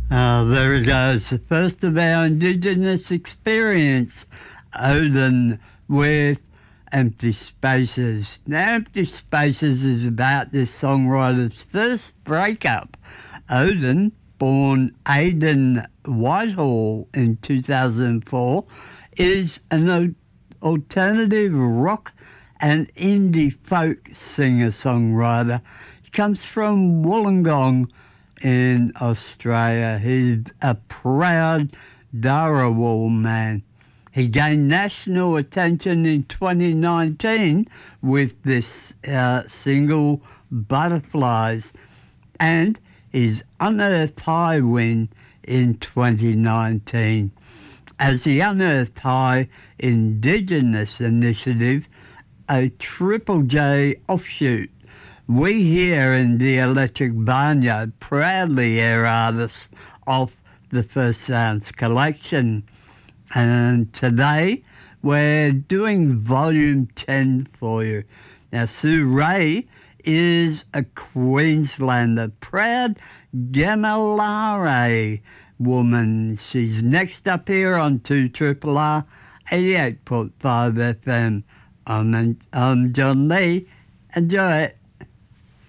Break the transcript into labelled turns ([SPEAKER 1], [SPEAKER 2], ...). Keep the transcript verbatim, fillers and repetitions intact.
[SPEAKER 1] Uh, there it goes. The first of our Indigenous experience, Odin with Empty Spaces. Now, Empty Spaces is about this songwriter's first breakup. Odin, born Aidan Whitehall in two thousand four, is an alternative rock and indie folk singer-songwriter. He comes from Wollongong in Australia. He's a proud Dharawal man. He gained national attention in twenty nineteen with this uh, single, Butterflies, and his Unearthed High win in twenty nineteen. As the Unearthed High Indigenous Initiative, a Triple J offshoot, we here in the Electric Barnyard proudly air artists of the First Sounds collection. And today we're doing volume ten for you. Now, Sue Ray is a Queenslander, proud Gammalare woman. She's next up here on two R R R eighty-eight point five F M. I'm, I'm John Lee. Enjoy it.